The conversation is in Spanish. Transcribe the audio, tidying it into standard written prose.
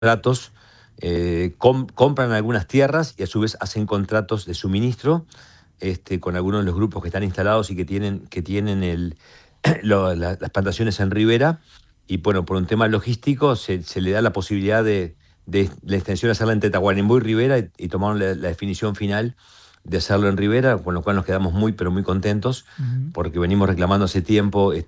contratos, compran algunas tierras y a su vez hacen contratos de suministro con algunos de los grupos que están instalados y que tienen las plantaciones en ribera. Y bueno, por un tema logístico se le da la posibilidad de la extensión de hacerla entre Tacuarembó y Rivera y tomaron la definición final de hacerlo en Rivera, con lo cual nos quedamos muy, pero muy contentos, Ujú. porque venimos reclamando hace tiempo